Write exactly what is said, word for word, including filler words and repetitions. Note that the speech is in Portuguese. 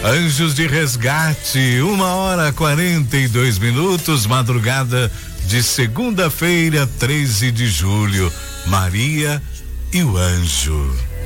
Anjos de Resgate, uma hora quarenta e dois minutos, madrugada de segunda-feira, treze de julho. Maria e o anjo.